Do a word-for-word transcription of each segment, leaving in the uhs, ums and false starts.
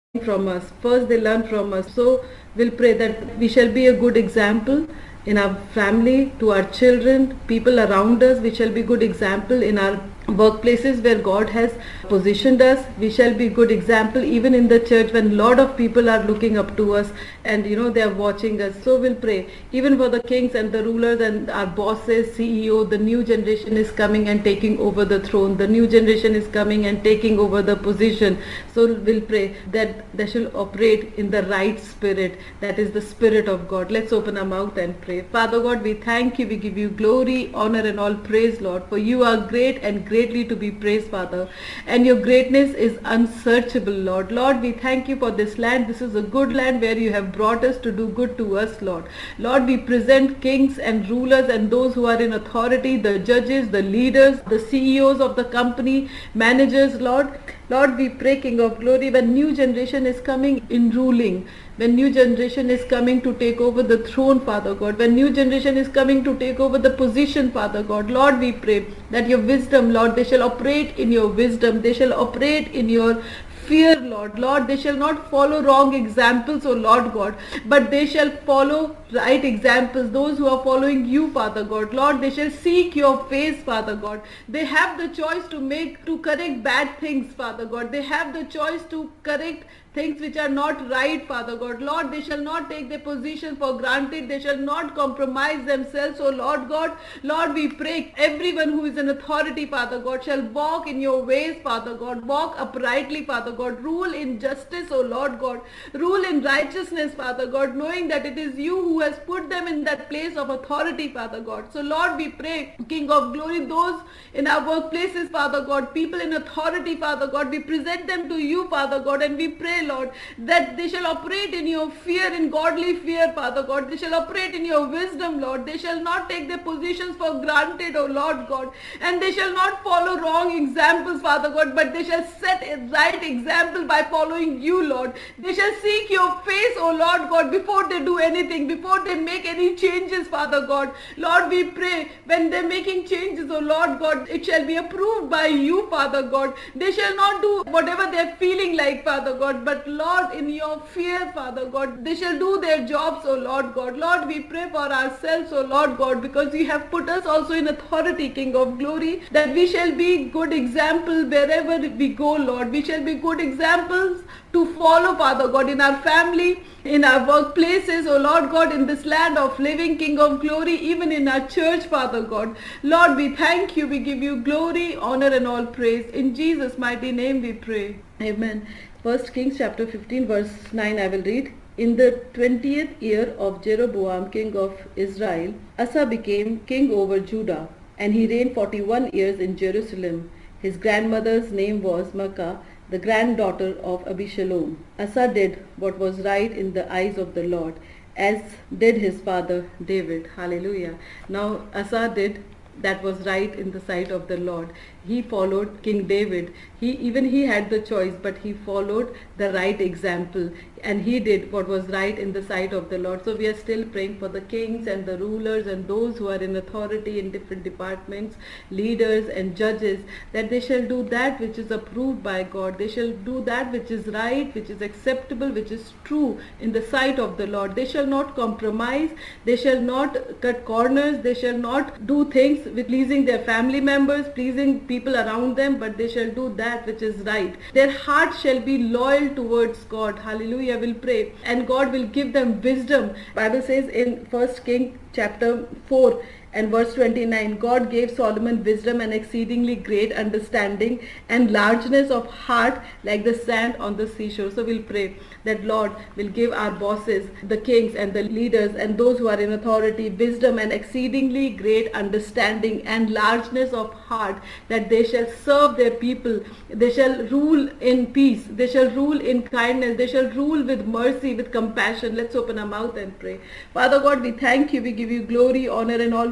from us. First they learn from us. So we'll pray that we shall be a good example in our family, to our children, people around us. We shall be good example in our workplaces where God has positioned us. We shall be good example even in the church when lot of people are looking up to us and you know they are watching us. So we'll pray even for the kings and the rulers and our bosses, C E O. The new generation is coming and taking over the throne. The new generation is coming and taking over the position. So we'll pray that they shall operate in the right spirit, that is the Spirit of God. Let's open our mouth and pray. Father God, we thank you, we give you glory, honor and all praise, Lord, for you are great and greatly to be praised, Father, and your greatness is unsearchable, Lord. Lord, we thank you for this land. This is a good land where you have brought us to do good to us, Lord. Lord, we present kings and rulers and those who are in authority, the judges, the leaders, the C E Os of the company, managers, Lord. Lord, we pray, King of Glory, when new generation is coming in ruling, when new generation is coming to take over the throne, Father God, when new generation is coming to take over the position, Father God, Lord, we pray that your wisdom, Lord, they shall operate in your wisdom, they shall operate in your fear, Lord. Lord, they shall not follow wrong examples, O Lord God, but they shall follow right examples, those who are following you, Father God. Lord, they shall seek your face, Father God. They have the choice to make, to correct bad things, Father God. They have the choice to correct things which are not right, Father God. Lord, they shall not take their position for granted. They shall not compromise themselves, O Lord God. Lord, we pray everyone who is in authority, Father God, shall walk in your ways, Father God. Walk uprightly, Father God. Rule in justice, O Lord God. Rule in righteousness, Father God, knowing that it is you who has put them in that place of authority, Father God. So Lord, we pray, King of Glory, those in our workplaces, Father God, people in authority, Father God, we present them to you, Father God, and we pray, Lord, that they shall operate in your fear, in godly fear, Father God. They shall operate in your wisdom, Lord. They shall not take their positions for granted, O Lord God, and they shall not follow wrong examples, Father God, but they shall set a right example by following you, Lord. They shall seek your face, O Lord God, before they do anything, before they make any changes, Father God. Lord, we pray when they're making changes, O Lord God, it shall be approved by you, Father God. They shall not do whatever they're feeling like, Father God, but Lord, in your fear, Father God, they shall do their jobs, O Lord God. Lord, we pray for ourselves, O Lord God, because you have put us also in authority, King of Glory, that we shall be good example wherever we go, Lord. We shall be good examples to follow, Father God, in our family, in our workplaces, O Lord God, in this land of living, King of Glory, even in our church, Father God. Lord, we thank you, we give you glory, honor and all praise. In Jesus' mighty name we pray. Amen. First Kings chapter fifteen verse nine I will read. In the twentieth year of Jeroboam king of Israel, Asa became king over Judah, and he reigned forty-one years in Jerusalem. His grandmother's name was Maacah, the granddaughter of Abishalom. Asa did what was right in the eyes of the Lord, as did his father David. Hallelujah. Now Asa did that was right in the sight of the Lord. He followed King David. He even he had the choice, but he followed the right example, and he did what was right in the sight of the Lord. So we are still praying for the kings and the rulers and those who are in authority in different departments, leaders and judges, that they shall do that which is approved by God. They shall do that which is right, which is acceptable, which is true in the sight of the Lord. They shall not compromise. They shall not cut corners. They shall not do things with pleasing their family members, pleasing people around them, but they shall do that which is right. Their heart shall be loyal towards God. Hallelujah. Will pray, and God will give them wisdom. Bible says in First King chapter four and verse twenty-nine, God gave Solomon wisdom and exceedingly great understanding and largeness of heart like the sand on the seashore. So we'll pray that Lord will give our bosses, the kings and the leaders and those who are in authority, wisdom and exceedingly great understanding and largeness of heart, that they shall serve their people, they shall rule in peace, they shall rule in kindness, they shall rule with mercy, with compassion. Let's open our mouth and pray. Father God, we thank you, we give you glory, honor and all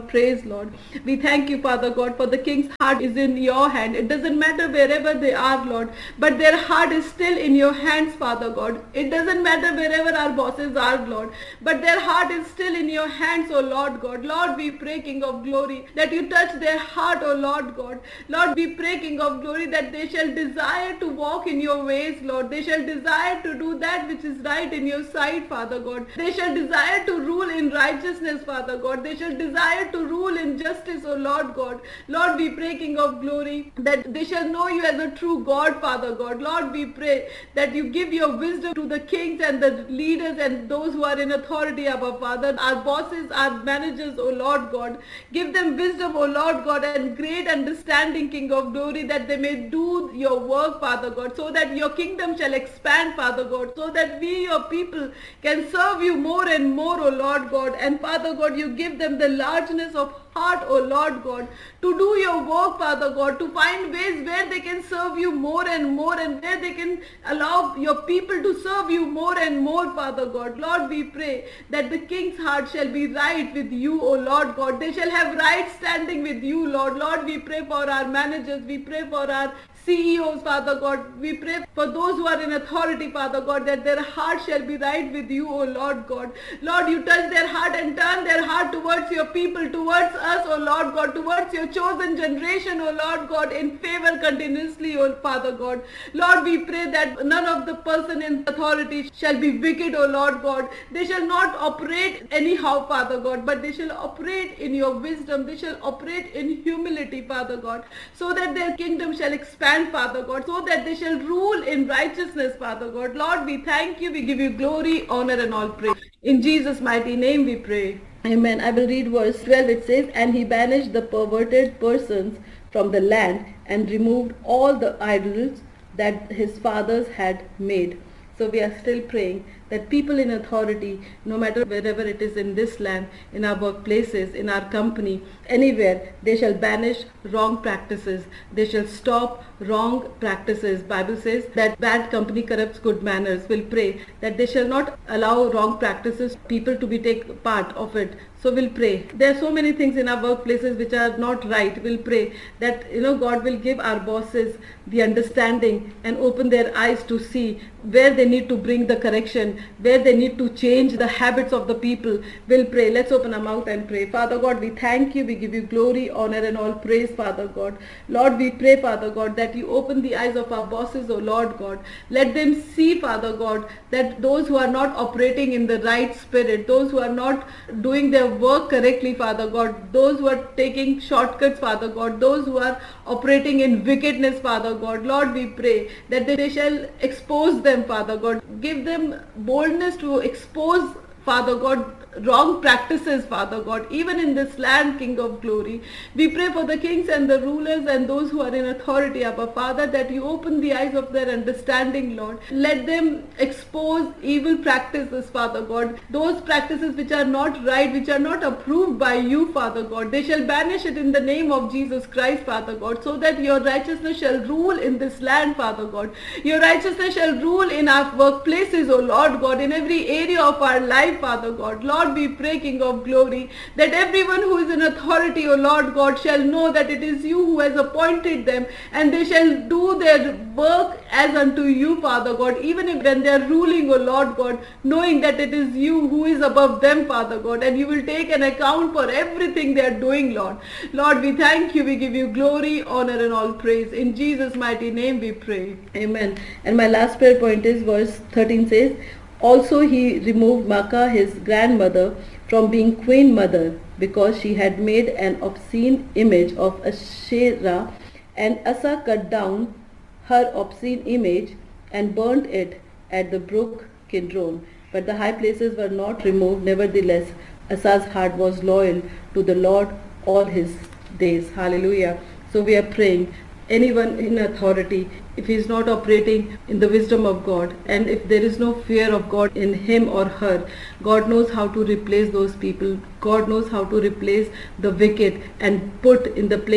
praise, Lord. We thank you, Father God, for the king's heart is in your hand. It doesn't matter wherever they are, Lord, but their heart is still in your hands, Father God. It doesn't matter wherever our bosses are, Lord, but their heart is still in your hands, O Lord God. Lord, we pray, King of glory, that you touch their heart, O Lord God. Lord, we pray, King of glory, that they shall desire to walk in your ways, Lord. They shall desire to do that which is right in your sight, Father God. They shall desire to rule in righteousness, Father God. They shall desire to rule in justice, O Lord God. Lord, we pray, King of glory, that they shall know you as a true God, Father God. Lord, we pray that you give your wisdom to the kings and the leaders and those who are in authority, our Father, our bosses, our managers, O Lord God. Give them wisdom, O Lord God, and great understanding, King of glory, that they may do your work, Father God, so that your kingdom shall expand, Father God, so that we, your people, can serve you more and more, O Lord God. And Father God, you give them the largeness of heart, O Lord God, to do your work, Father God, to find ways where they can serve you more and more, and where they can allow your people to serve you more and more, Father God. Lord, we pray that the king's heart shall be right with you, O Lord God. They shall have right standing with you, Lord. Lord, we pray for our managers, we pray for our C E Os, Father God. We pray for those who are in authority, Father God, that their heart shall be right with you, O Lord God. Lord, you touch their heart and turn their heart towards your people, towards us, O Lord God, towards your chosen generation, O Lord God, in favor continuously, O Father God. Lord, we pray that none of the person in authority shall be wicked, O Lord God. They shall not operate anyhow, Father God, but they shall operate in your wisdom. They shall operate in humility, Father God, so that their kingdom shall expand, Father God, so that they shall rule in righteousness, Father God. Lord, we thank you. We give you glory, honor, and all praise. In Jesus' mighty name we pray. Amen. I will read verse twelve. It says, "And he banished the perverted persons from the land and removed all the idols that his fathers had made." So we are still praying that people in authority, no matter wherever it is in this land, in our workplaces, in our company, anywhere, they shall banish wrong practices. They shall stop wrong practices. Bible says that bad company corrupts good manners. We'll pray that they shall not allow wrong practices, people to be take part of it. So we'll pray. There are so many things in our workplaces which are not right. We'll pray that, you know, God will give our bosses the understanding and open their eyes to see where they need to bring the correction, where they need to change the habits of the people. We'll pray. Let's open our mouth and pray. Father God, we thank you. We give you glory, honor, and all praise, Father God. Lord, we pray, Father God, that you open the eyes of our bosses, O Lord God. Let them see, Father God, that those who are not operating in the right spirit, those who are not doing their work correctly, Father God, those who are taking shortcuts, Father God, those who are operating in wickedness, Father God, Lord, we pray that they shall expose them, Father God. Give them boldness to expose, Father God, wrong practices, Father God, even in this land, King of glory. We pray for the kings and the rulers and those who are in authority, Abba Father, that you open the eyes of their understanding, Lord. Let them expose evil practices, Father God, those practices which are not right, which are not approved by you, Father God. They shall banish it in the name of Jesus Christ, Father God, so that your righteousness shall rule in this land, Father God. Your righteousness shall rule in our workplaces, O Lord God, in every area of our life, Father God. Lord, we pray, King of glory, that everyone who is in authority, O Lord God, shall know that it is you who has appointed them, and they shall do their work as unto you, Father God, even if when they are ruling, O Lord God, knowing that it is you who is above them, Father God, and you will take an account for everything they are doing, Lord. Lord, we thank you. We give you glory, honor, and all praise. In Jesus' mighty name we pray. Amen. And my last prayer point is verse thirteen says, "Also he removed Maacah, his grandmother, from being queen mother, because she had made an obscene image of Asherah, and Asa cut down her obscene image and burnt it at the brook Kidron. But the high places were not removed. Nevertheless, Asa's heart was loyal to the Lord all his days." Hallelujah. So we are praying, anyone in authority, if he is not operating in the wisdom of God, and if there is no fear of God in him or her, God knows how to replace those people. God knows how to replace the wicked and put in the place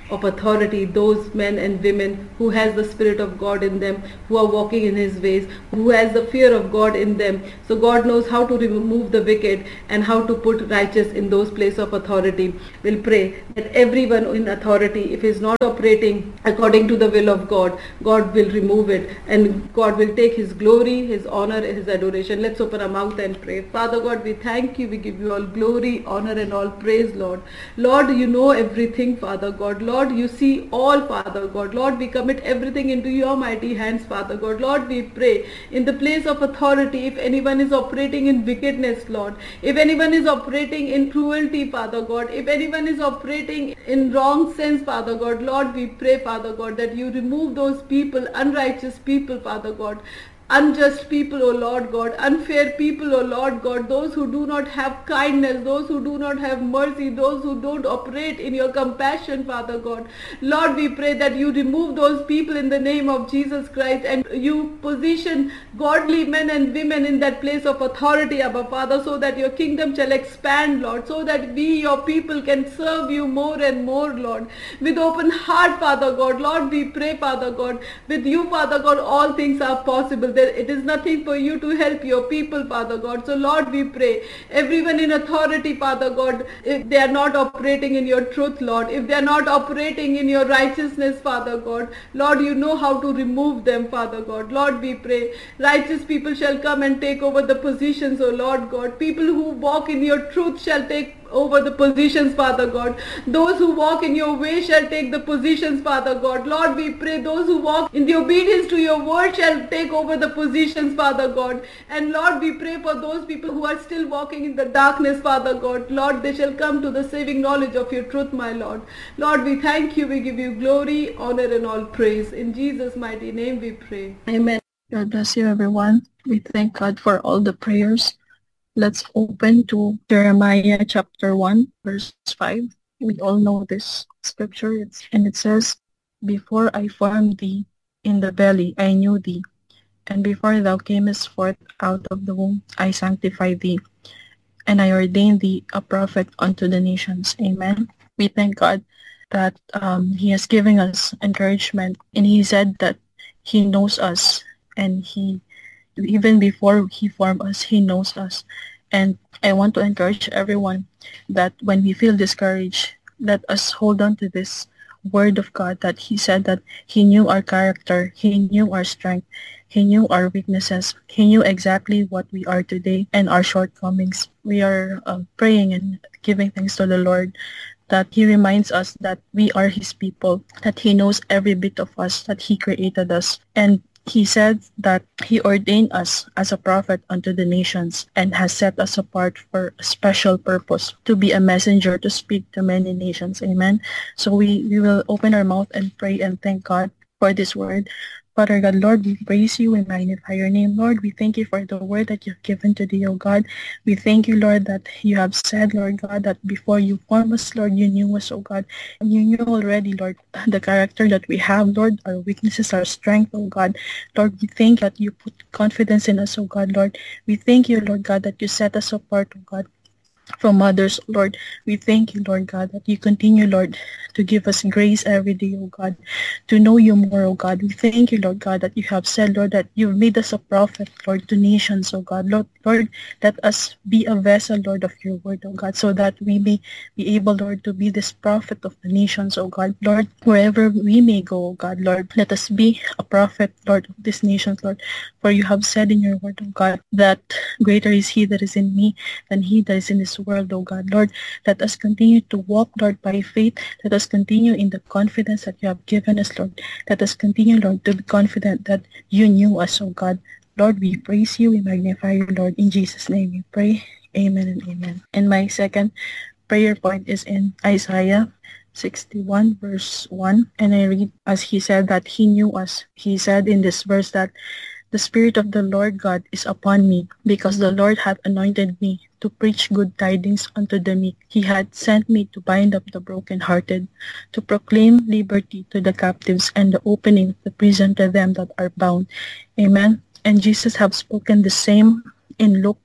of authority, those men and women who has the Spirit of God in them, who are walking in His ways, who has the fear of God in them. So God knows how to remove the wicked and how to put righteous in those places of authority. We'll pray that everyone in authority, if is not operating according to the will of God, God will remove it, and God will take His glory, His honor, His adoration. Let's open our mouth and pray. Father God, we thank you. We give you all glory, honor, and all praise, Lord. Lord, you know everything, Father God. Lord, you see all, Father God. Lord, we commit everything into your mighty hands, Father God. Lord, we pray in the place of authority, if anyone is operating in wickedness, Lord, if anyone is operating in cruelty, Father God, if anyone is operating in wrong sense, Father God, Lord, we pray, Father God, that you remove those people, unrighteous people, Father God, unjust people, O Lord God, unfair people, O Lord God, those who do not have kindness, those who do not have mercy, those who don't operate in your compassion, Father God. Lord, we pray that you remove those people in the name of Jesus Christ, and you position godly men and women in that place of authority, Abba Father, so that your kingdom shall expand, Lord, so that we, your people, can serve you more and more, Lord, with open heart, Father God. Lord, we pray, Father God, with you, Father God, all things are possible. It is nothing for you to help your people, Father God. So Lord, we pray, everyone in authority, Father God, if they are not operating in your truth, Lord, if they are not operating in your righteousness, Father God, Lord, you know how to remove them, Father God. Lord, we pray, righteous people shall come and take over the positions, O Lord God. People who walk in your truth shall take over the positions, Father God. Those who walk in your way shall take the positions, Father God. Lord, we pray, those who walk in the obedience to your word shall take over the positions, Father God. And Lord, we pray for those people who are still walking in the darkness, Father God. Lord, they shall come to the saving knowledge of your truth, my Lord. Lord, we thank you. We give you glory, honor, and all praise. In Jesus' mighty name we pray. Amen. God bless you, everyone. We thank God for all the prayers. Let's open to Jeremiah chapter one, verse five. We all know this scripture, it's, and it says, "Before I formed thee in the belly, I knew thee, and before thou camest forth out of the womb, I sanctified thee, and I ordained thee a prophet unto the nations." Amen. We thank God that um, He has given us encouragement, and He said that He knows us, and He even before He formed us, He knows us. And I want to encourage everyone that when we feel discouraged, let us hold on to this word of God, that He said that He knew our character, He knew our strength, He knew our weaknesses, He knew exactly what we are today and our shortcomings. We are uh, praying and giving thanks to the Lord that He reminds us that we are His people, that He knows every bit of us, that He created us. And He said that He ordained us as a prophet unto the nations and has set us apart for a special purpose, to be a messenger to speak to many nations. Amen. So we, we will open our mouth and pray and thank God for this word. Father God, Lord, we praise you and magnify your name. Lord, we thank you for the word that you've given today, O God. We thank you, Lord, that you have said, Lord God, that before you formed us, Lord, you knew us, O God. And you knew already, Lord, the character that we have, Lord, our weaknesses, our strength, O God. Lord, we thank that you put confidence in us, O God, Lord. We thank you, Lord God, that you set us apart, O God, from others, Lord. We thank you, Lord God, that you continue, Lord, to give us grace every day, O God, to know you more, O God. We thank you, Lord God, that you have said, Lord, that you've made us a prophet, Lord, to nations, O God. Lord, Lord, let us be a vessel, Lord, of your word, O God, so that we may be able, Lord, to be this prophet of the nations, O God. Lord, wherever we may go, O God, Lord, let us be a prophet, Lord, of these nations, Lord. For you have said in your word, O God, that greater is he that is in me than he that is in this world, O God. Lord, let us continue to walk, Lord, by faith. Let us continue in the confidence that you have given us, Lord. Let us continue, Lord, to be confident that you knew us, O God. Lord, we praise you, we magnify you, Lord. In Jesus' name we pray. Amen and amen. And my second prayer point is in Isaiah sixty-one verse one. And I read, as he said that he knew us. He said in this verse that the Spirit of the Lord God is upon me, because the Lord hath anointed me to preach good tidings unto the meek. He hath sent me to bind up the brokenhearted, to proclaim liberty to the captives, and the opening of the prison to them that are bound. Amen. And Jesus have spoken the same in Luke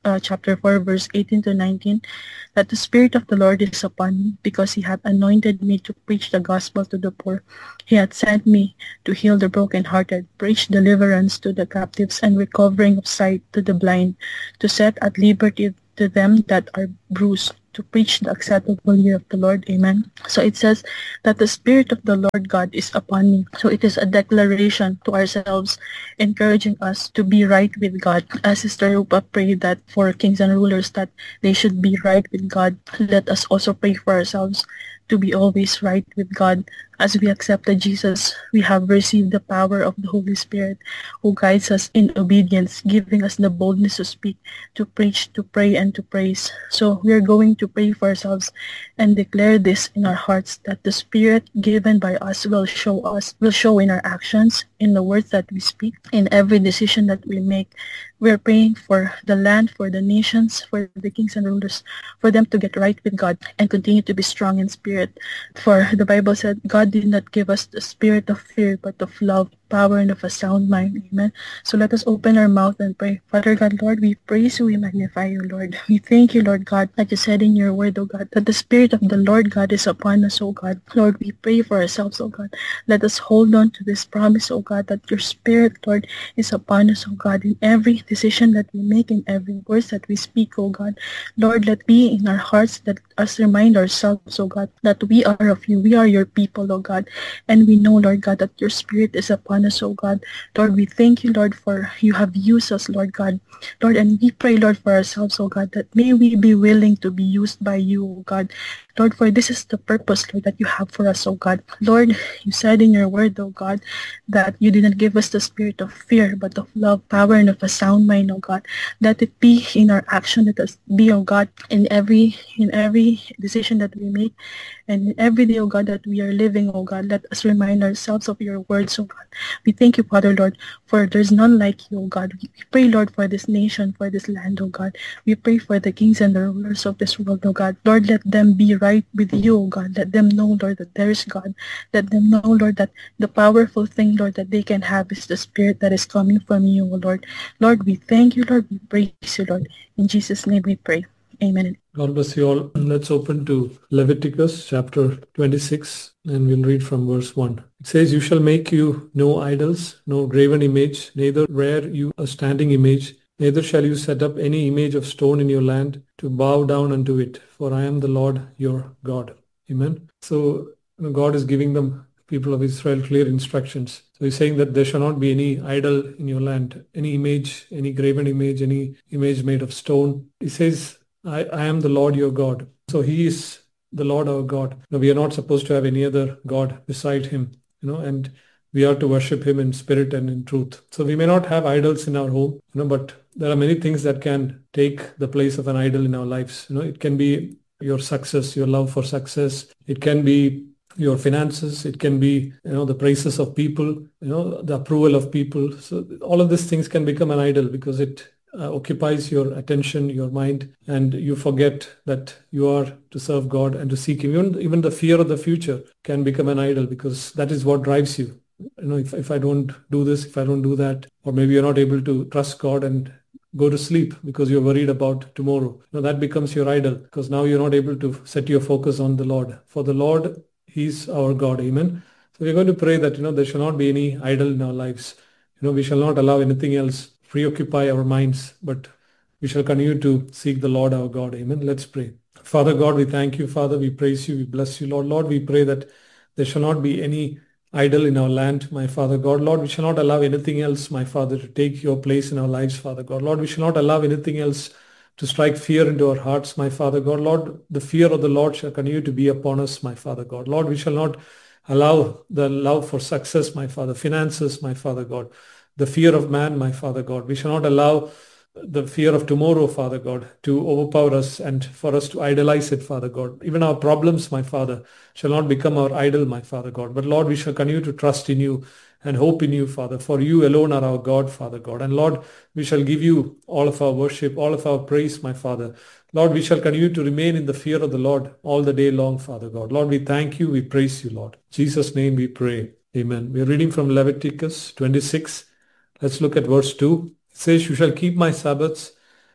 uh, chapter four, verse eighteen to nineteen, that the Spirit of the Lord is upon me, because he hath anointed me to preach the gospel to the poor. He hath sent me to heal the brokenhearted, preach deliverance to the captives, and recovering of sight to the blind, to set at liberty to them that are bruised, to preach the acceptable year of the Lord. Amen. So it says that the Spirit of the Lord God is upon me. So it is a declaration to ourselves, encouraging us to be right with God. As Sister Rupa prayed that for kings and rulers that they should be right with God, let us also pray for ourselves to be always right with God. As we accepted Jesus, we have received the power of the Holy Spirit, who guides us in obedience, giving us the boldness to speak, to preach, to pray, and to praise. So we are going to pray for ourselves and declare this in our hearts, that the Spirit given by us will show us, will show in our actions, in the words that we speak, in every decision that we make. We are praying for the land, for the nations, for the kings and rulers, for them to get right with God and continue to be strong in spirit. For the Bible said, God did not give us the spirit of fear, but of love, power, and of a sound mind. Amen. So let us open our mouth and pray. Father God, Lord, we praise you, we magnify you, Lord. We thank you, Lord God, that you said in your word, O God, that the Spirit of the Lord God is upon us, O God. Lord, we pray for ourselves, O God. Let us hold on to this promise, O God, that your Spirit, Lord, is upon us, O God, in every decision that we make, in every word that we speak, O God. Lord, let be in our hearts, that us remind ourselves, O God, that we are of you. We are your people, O God. And we know, Lord God, that your Spirit is upon us, O God. Lord, we thank you, Lord, for you have used us, Lord God. Lord, and we pray, Lord, for ourselves, O God, that may we be willing to be used by you, O God. Lord, for this is the purpose, Lord, that you have for us, O God. Lord, you said in your word, O God, that you did not give us the spirit of fear, but of love, power, and of a sound mind, O God. Let it be in our action, let us be, O God, in every in every decision that we make, and in every day, O God, that we are living, O God. Let us remind ourselves of your words, O God. We thank you, Father, Lord, for there's none like you, O God. We pray, Lord, for this nation, for this land, O God. We pray for the kings and the rulers of this world, O God. Lord, let them be right with you, O God. Let them know, Lord, that there is God. Let them know, Lord, that the powerful thing, Lord, that they can have is the Spirit that is coming from you, O Lord. Lord, we thank you, Lord. We praise you, Lord. In Jesus' name we pray. Amen. God bless you all. Let's open to Leviticus chapter twenty-six, and we'll read from verse one. It says, "You shall make you no idols, no graven image, neither rear you a standing image, neither shall you set up any image of stone in your land to bow down unto it, for I am the Lord your God." Amen. So you know, God is giving them, people of Israel, clear instructions. So he's saying that there shall not be any idol in your land, any image, any graven image, any image made of stone. He says, I, I am the Lord your God. So he is the Lord our God. No, we are not supposed to have any other God beside him, you know, and we are to worship him in spirit and in truth. So we may not have idols in our home, you know, but there are many things that can take the place of an idol in our lives. You know, it can be your success, your love for success. It can be your finances. It can be, you know, the praises of people, you know, the approval of people. So all of these things can become an idol because it Uh, occupies your attention, your mind, and you forget that you are to serve God and to seek him. Even, even the fear of the future can become an idol because that is what drives you. You know, if, if I don't do this, if I don't do that, or maybe you're not able to trust God and go to sleep because you're worried about tomorrow. You know, that becomes your idol because now you're not able to set your focus on the Lord. For the Lord, he's our God. Amen. So we're going to pray that, you know, there shall not be any idol in our lives. You know, we shall not allow anything else preoccupy our minds, but we shall continue to seek the Lord our God. Amen. Let's pray. Father God, we thank you, Father. We praise you. We bless you, Lord. Lord, we pray that there shall not be any idol in our land, my Father God. Lord, we shall not allow anything else, my Father, to take your place in our lives, Father God. Lord, we shall not allow anything else to strike fear into our hearts, my Father God. Lord, the fear of the Lord shall continue to be upon us, my Father God. Lord, we shall not allow the love for success, my Father, finances, my Father God, the fear of man, my Father God. We shall not allow the fear of tomorrow, Father God, to overpower us and for us to idolize it, Father God. Even our problems, my Father, shall not become our idol, my Father God. But Lord, we shall continue to trust in you and hope in you, Father, for you alone are our God, Father God. And Lord, we shall give you all of our worship, all of our praise, my Father. Lord, we shall continue to remain in the fear of the Lord all the day long, Father God. Lord, we thank you, we praise you, Lord. In Jesus' name we pray. Amen. We are reading from Leviticus twenty-six. Let's look at verse two. It says, "You shall keep my Sabbaths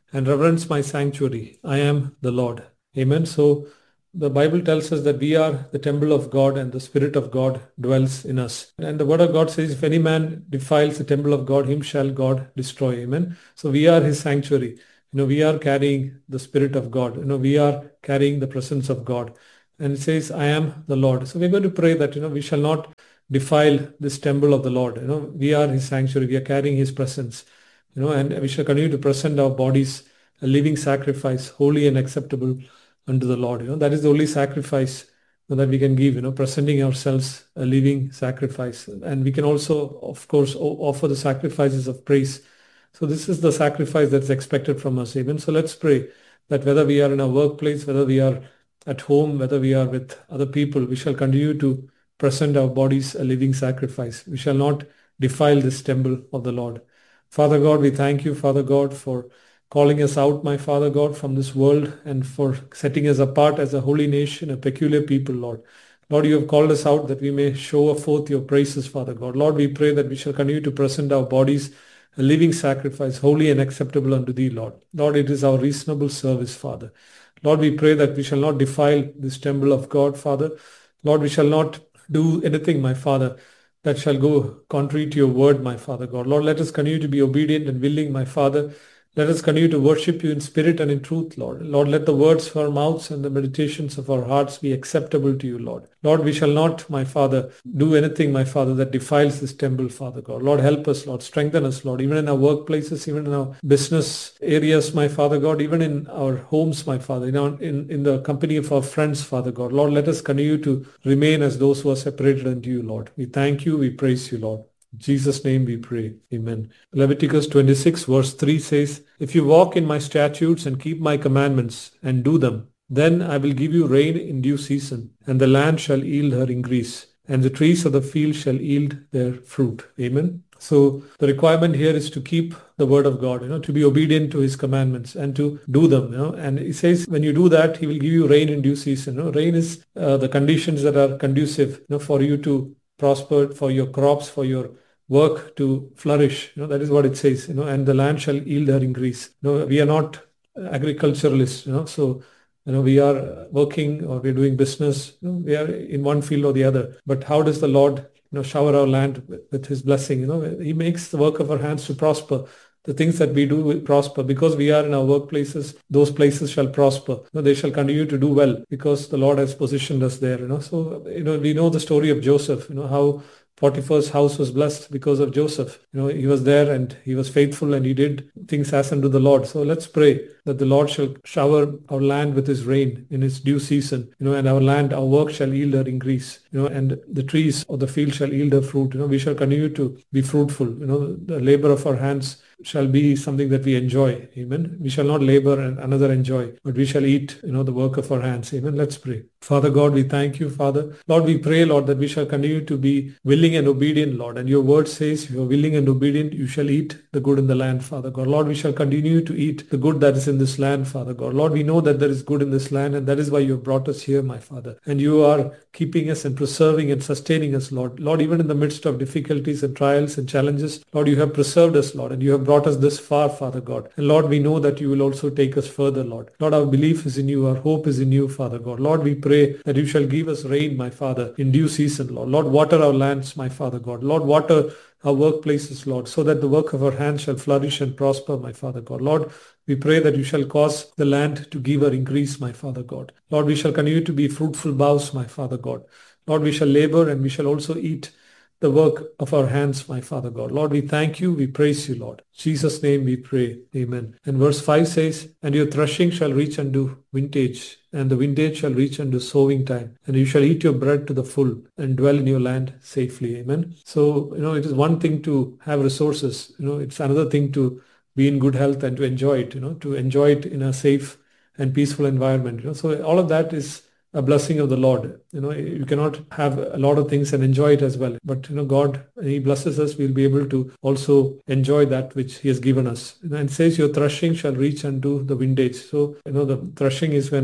and reverence my sanctuary. I am the Lord. Amen. So the Bible tells us that we are the temple of God and the Spirit of God dwells in us. And the Word of God says, if any man defiles the temple of God, him shall God destroy. Amen. So we are his sanctuary. You know, we are carrying the Spirit of God. You know, we are carrying the presence of God. And it says, I am the Lord. So we're going to pray that, you know, we shall not defile this temple of the Lord. You know, we are his sanctuary. We are carrying his presence. You know, and we shall continue to present our bodies a living sacrifice, holy and acceptable unto the Lord. You know, that is the only sacrifice that we can give, you know, presenting ourselves a living sacrifice. And we can also, of course, offer the sacrifices of praise. So this is the sacrifice that's expected from us. Amen. So let's pray that whether we are in our workplace, whether we are at home, whether we are with other people, we shall continue to present our bodies a living sacrifice. We shall not defile this temple of the Lord. Father God, we thank you, Father God, for calling us out, my Father God, from this world and for setting us apart as a holy nation, a peculiar people, Lord. Lord, you have called us out that we may show forth your praises, Father God. Lord, we pray that we shall continue to present our bodies a living sacrifice, holy and acceptable unto thee, Lord. Lord, it is our reasonable service, Father. Lord, we pray that we shall not defile this temple of God, Father. Lord, we shall not do anything, my Father, that shall go contrary to your word, my Father God. Lord, let us continue to be obedient and willing, my Father. Let us continue to worship you in spirit and in truth, Lord. Lord, let the words of our mouths and the meditations of our hearts be acceptable to you, Lord. Lord, we shall not, my Father, do anything, my Father, that defiles this temple, Father God. Lord, help us, Lord. Strengthen us, Lord, even in our workplaces, even in our business areas, my Father God, even in our homes, my Father, in, our, in, in the company of our friends, Father God. Lord, let us continue to remain as those who are separated unto you, Lord. We thank you. We praise you, Lord. In Jesus' name we pray. Amen. Leviticus twenty-six verse three says, if you walk in my statutes and keep my commandments and do them, then I will give you rain in due season, and the land shall yield her increase, and the trees of the field shall yield their fruit. Amen. So the requirement here is to keep the word of God, you know, to be obedient to his commandments and to do them, you know. And he says, when you do that, he will give you rain in due season. You know, rain is uh, the conditions that are conducive, you know, for you to prosper, for your crops, for your work to flourish. You know, that is what it says, you know, and the land shall yield her increase. You know, we are not agriculturalists, you know, so, you know, we are working or we're doing business, you know, we are in one field or the other. But how does the Lord, you know, shower our land with, with his blessing? You know, he makes the work of our hands to prosper. The things that we do will prosper because we are in our workplaces. Those places shall prosper. You know, they shall continue to do well because the Lord has positioned us there. You know, so you know we know the story of Joseph. You know how Potiphar's house was blessed because of Joseph. You know, he was there and he was faithful and he did things as unto the Lord. So let's pray that the Lord shall shower our land with his rain in its due season. You know, and our land, our work shall yield her increase. You know, and the trees of the field shall yield her fruit. You know, we shall continue to be fruitful. You know, the labor of our hands shall be something that we enjoy. Amen. We shall not labor and another enjoy, but we shall eat, you know, the work of our hands. Amen. Let's pray. Father God, we thank you, Father. Lord, we pray, Lord, that we shall continue to be willing and obedient, Lord. And your word says, if you are willing and obedient, you shall eat the good in the land, Father God. Lord, we shall continue to eat the good that is in this land, Father God. Lord, we know that there is good in this land, and that is why you have brought us here, my Father. And you are keeping us and preserving and sustaining us, Lord. Lord, even in the midst of difficulties and trials and challenges, Lord, you have preserved us, Lord, and you have brought us this far, Father God. And Lord, we know that you will also take us further, Lord. Lord, our belief is in you. Our hope is in you, Father God. Lord, we pray that you shall give us rain, my Father, in due season, Lord. Lord, water our lands, my Father God. Lord, water our workplaces, Lord, so that the work of our hands shall flourish and prosper, my Father God. Lord, we pray that you shall cause the land to give her increase, my Father God. Lord, we shall continue to be fruitful boughs, my Father God. Lord, we shall labor and we shall also eat the work of our hands, my Father God. Lord, we thank you. We praise you, Lord. In Jesus' name we pray. Amen. And verse five says, and your threshing shall reach unto vintage, and the vintage shall reach unto sowing time, and you shall eat your bread to the full and dwell in your land safely. Amen. So, you know, it is one thing to have resources. You know, it's another thing to be in good health and to enjoy it, you know, to enjoy it in a safe and peaceful environment. You know, so all of that is a blessing of the Lord. You know, you cannot have a lot of things and enjoy it as well. But, you know, God, he blesses us, we'll be able to also enjoy that which he has given us. And it says your threshing shall reach unto the vintage. So, you know, the threshing is when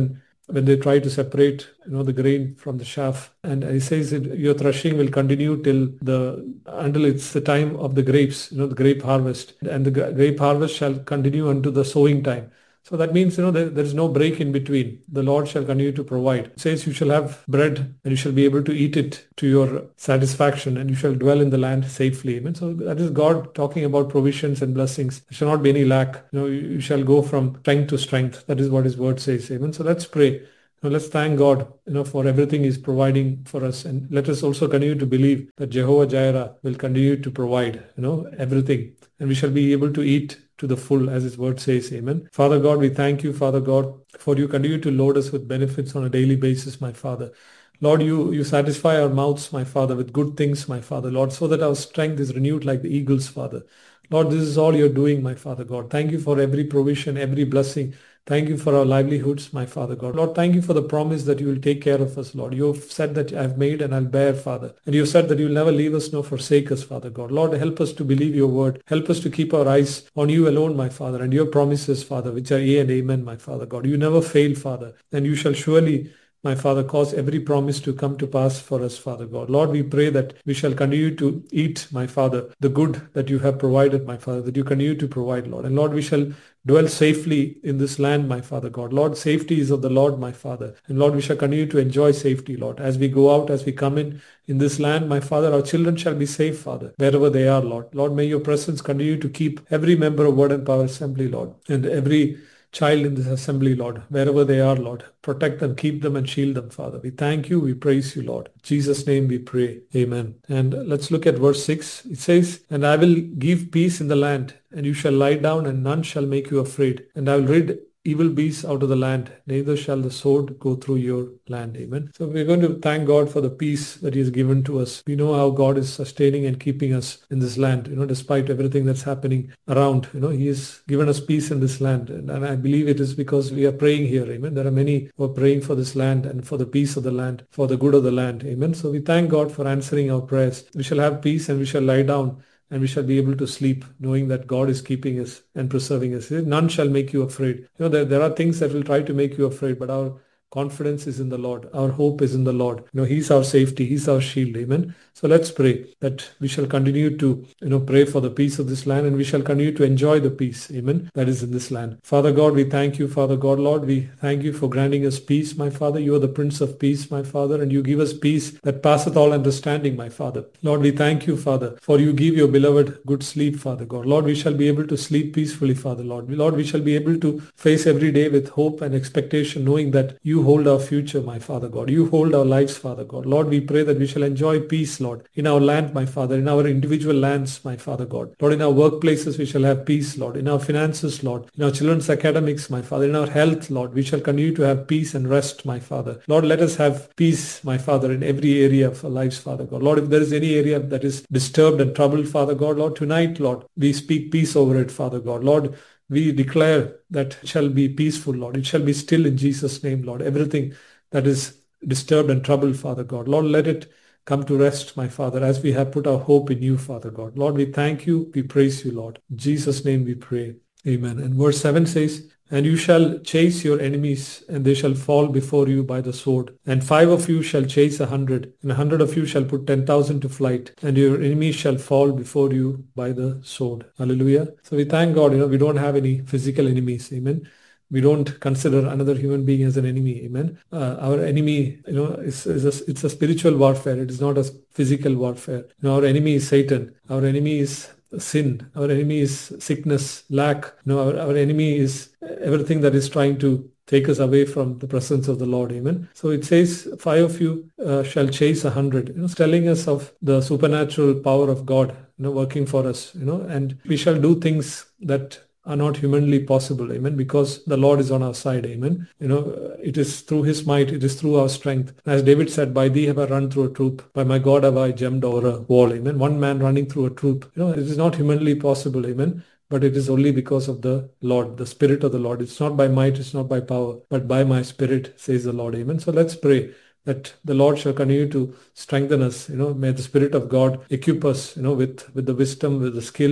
when they try to separate, you know, the grain from the chaff. And he says that your threshing will continue till the until it's the time of the grapes, you know, the grape harvest, and the grape harvest shall continue unto the sowing time. So that means, you know, there, there is no break in between. The Lord shall continue to provide. It says you shall have bread and you shall be able to eat it to your satisfaction, and you shall dwell in the land safely. Amen. So that is God talking about provisions and blessings. There shall not be any lack. You know, you, you shall go from strength to strength. That is what his word says. Amen. So let's pray. Now let's thank God, you know, for everything He's providing for us, and let us also continue to believe that Jehovah Jireh will continue to provide, you know, everything, and we shall be able to eat to the full, as His word says. Amen. Father God, we thank you, Father God, for you continue to load us with benefits on a daily basis, my Father. Lord, you, you satisfy our mouths, my Father, with good things, my Father, Lord, so that our strength is renewed like the eagles, Father. Lord, this is all you're doing, my Father God. Thank you for every provision, every blessing. Thank you for our livelihoods, my Father God. Lord, thank you for the promise that you will take care of us, Lord. You have said that I've made and I'll bear, Father. And you have said that you will never leave us nor forsake us, Father God. Lord, help us to believe your word. Help us to keep our eyes on you alone, my Father, and your promises, Father, which are yea and amen, my Father God. You never fail, Father, and you shall surely, my Father, cause every promise to come to pass for us, Father God. Lord, we pray that we shall continue to eat, my Father, the good that you have provided, my Father, that you continue to provide, Lord. And Lord, we shall dwell safely in this land, my Father God. Lord, safety is of the Lord, my Father. And Lord, we shall continue to enjoy safety, Lord. As we go out, as we come in, in this land, my Father, our children shall be safe, Father, wherever they are, Lord. Lord, may your presence continue to keep every member of Word and Power Assembly, Lord, and every child in this assembly, Lord, wherever they are, Lord. Protect them, keep them, and shield them, Father. We thank you, we praise you, Lord. In Jesus' name we pray. Amen. And let's look at verse six. It says, and I will give peace in the land, and you shall lie down, and none shall make you afraid. And I will rid evil beasts out of the land, neither shall the sword go through your land. Amen. So we're going to thank God for the peace that He has given to us. We know how God is sustaining and keeping us in this land, you know, despite everything that's happening around. You know, He has given us peace in this land. And, and I believe it is because we are praying here. Amen. There are many who are praying for this land and for the peace of the land, for the good of the land. Amen. So we thank God for answering our prayers. We shall have peace and we shall lie down, and we shall be able to sleep knowing that God is keeping us and preserving us. None shall make you afraid. You know, there, there are things that will try to make you afraid, but our confidence is in the Lord. Our hope is in the Lord. You know, He's our safety. He's our shield. Amen. So let's pray that we shall continue to, you know, pray for the peace of this land, and we shall continue to enjoy the peace. Amen. That is in this land. Father God, we thank you, Father God, Lord. We thank you for granting us peace, my Father. You are the Prince of Peace, my Father, and you give us peace that passeth all understanding, my Father. Lord, we thank you, Father, for you give your beloved good sleep, Father God. Lord, we shall be able to sleep peacefully, Father, Lord. Lord, we shall be able to face every day with hope and expectation, knowing that you hold our future, my Father God. You hold our lives, Father God. Lord, we pray that we shall enjoy peace, Lord, in our land, my Father, in our individual lands, my Father God. Lord, in our workplaces, we shall have peace, Lord. In our finances, Lord. In our children's academics, my Father. In our health, Lord, we shall continue to have peace and rest, my Father. Lord, let us have peace, my Father, in every area of our lives, Father God. Lord, if there is any area that is disturbed and troubled, Father God, Lord, tonight, Lord, we speak peace over it, Father God. Lord, we declare that it shall be peaceful, Lord. It shall be still in Jesus' name, Lord. Everything that is disturbed and troubled, Father God, Lord, let it come to rest, my Father, as we have put our hope in you, Father God. Lord, we thank you. We praise you, Lord. In Jesus' name we pray. Amen. And verse seven says, and you shall chase your enemies, and they shall fall before you by the sword. And five of you shall chase a hundred, and a hundred of you shall put ten thousand to flight, and your enemies shall fall before you by the sword. Hallelujah. So we thank God, you know, we don't have any physical enemies. Amen. We don't consider another human being as an enemy. Amen. Uh, our enemy, you know, is, is a, it's a spiritual warfare. It is not a physical warfare. You know, our enemy is Satan. Our enemy is sin. Our enemy is sickness, lack. You know, our, our enemy is everything that is trying to take us away from the presence of the Lord. Amen. So it says, five of you uh, shall chase a hundred. You know, it's telling us of the supernatural power of God, you know, working for us. You know, and we shall do things that are not humanly possible. Amen. Because the Lord is on our side. Amen. You know, it is through His might, it is through our strength. As David said, by thee have I run through a troop, by my God have I jumped over a wall. Amen. One man running through a troop. You know, it is not humanly possible. Amen. But it is only because of the Lord, the Spirit of the Lord. It's not by might, it's not by power, but by my Spirit, says the Lord. Amen. So let's pray that the Lord shall continue to strengthen us. You know, may the Spirit of God equip us, you know, with, with the wisdom, with the skill,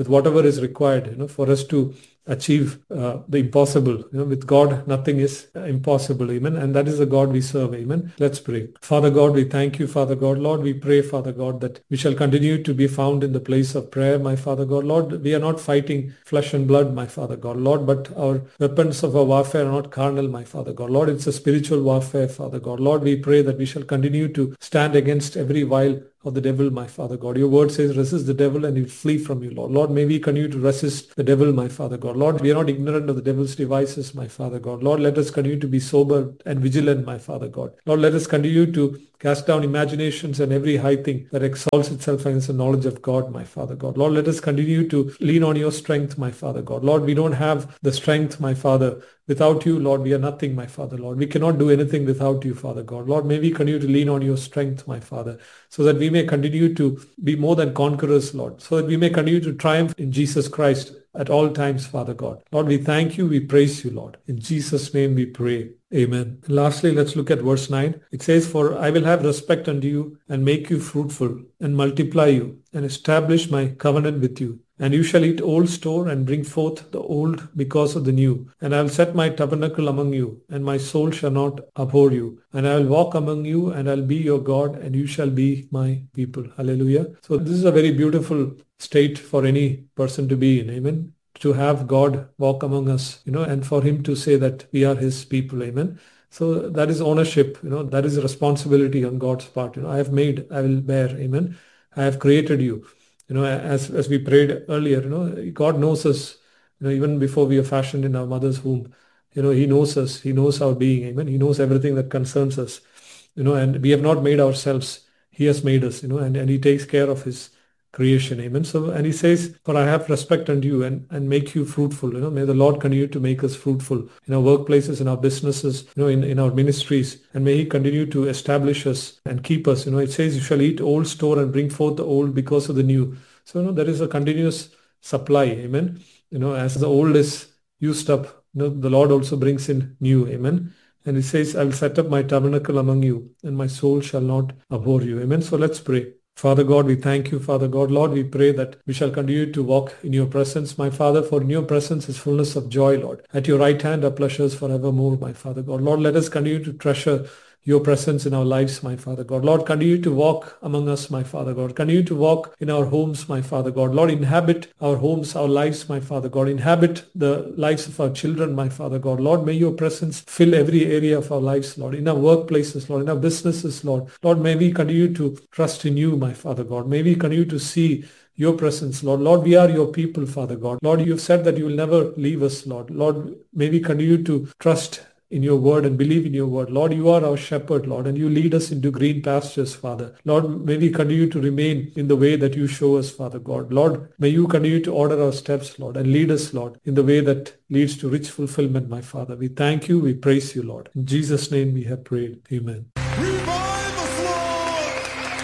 with whatever is required, you know, for us to achieve uh, the impossible. You know, with God, nothing is uh, impossible. Amen. And that is the God we serve. Amen. Let's pray. Father God, we thank you, Father God. Lord, we pray, Father God, that we shall continue to be found in the place of prayer, my Father God. Lord, we are not fighting flesh and blood, my Father God. Lord, but our weapons of our warfare are not carnal, my Father God. Lord, it's a spiritual warfare, Father God. Lord, we pray that we shall continue to stand against every wile of the devil, my Father God. Your word says, resist the devil and he'll flee from you, Lord. Lord, may we continue to resist the devil, my Father God. Lord, we are not ignorant of the devil's devices, my Father God. Lord, let us continue to be sober and vigilant, my Father God. Lord, let us continue to cast down imaginations and every high thing that exalts itself against the knowledge of God, my Father God. Lord, let us continue to lean on your strength, my Father God. Lord, we don't have the strength, my Father. Without you, Lord, we are nothing, my Father, Lord. We cannot do anything without you, Father God. Lord, may we continue to lean on your strength, my Father, so that we may continue to be more than conquerors, Lord, so that we may continue to triumph in Jesus Christ at all times, Father God. Lord, we thank you, we praise you, Lord. In Jesus' name we pray. Amen. And lastly, let's look at verse nine. It says, for I will have respect unto you and make you fruitful and multiply you and establish my covenant with you. And you shall eat old store and bring forth the old because of the new. And I will set my tabernacle among you, and my soul shall not abhor you. And I will walk among you, and I will be your God, and you shall be my people. Hallelujah. So this is a very beautiful state for any person to be in. Amen. To have God walk among us, you know, and for him to say that we are his people. Amen. So that is ownership, you know, that is a responsibility on God's part. You know, I have made, I will bear. Amen. I have created you. You know, as, as we prayed earlier, you know, God knows us, you know, even before we are fashioned in our mother's womb. You know, he knows us. He knows our being. Amen. He knows everything that concerns us, you know, and we have not made ourselves. He has made us, you know, and, and he takes care of his creation. Amen. So, and he says, for I have respect unto you and, and make you fruitful. You know, may the Lord continue to make us fruitful in our workplaces, in our businesses, you know, in, in our ministries. And may he continue to establish us and keep us. You know, it says you shall eat old store and bring forth the old because of the new. So, you know, there is a continuous supply. Amen. You know, as the old is used up, you know, the Lord also brings in new. Amen. And he says, I will set up my tabernacle among you and my soul shall not abhor you. Amen. So let's pray. Father God, we thank you, Father God. Lord, we pray that we shall continue to walk in your presence, my Father, for in your presence is fullness of joy, Lord. At your right hand are pleasures forevermore, my Father God. Lord, let us continue to treasure your presence in our lives, my Father God. Lord, continue to walk among us, my Father God. Continue to walk in our homes, my Father God. Lord, inhabit our homes, our lives, my Father God. Inhabit the lives of our children, my Father God. Lord, may your presence fill every area of our lives, Lord. In our workplaces, Lord. In our businesses, Lord. Lord, may we continue to trust in you, my Father God. May we continue to see your presence, Lord. Lord, we are your people, Father God. Lord, you have said that you will never leave us, Lord. Lord, may we continue to trust in your word and believe in your word. Lord, you are our shepherd, Lord, and you lead us into green pastures, Father. Lord, may we continue to remain in the way that you show us, Father God. Lord, may you continue to order our steps, Lord, and lead us, Lord, in the way that leads to rich fulfillment, my Father. We thank you. We praise you, Lord. In Jesus' name we have prayed. Amen. Revive us, Lord!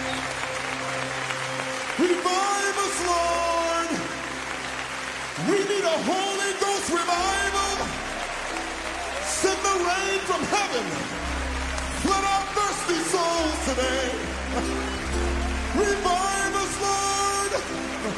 Revive us, Lord! We need a Holy Ghost revival! Send the rain from heaven! Flood our thirsty souls today! Revive us, Lord!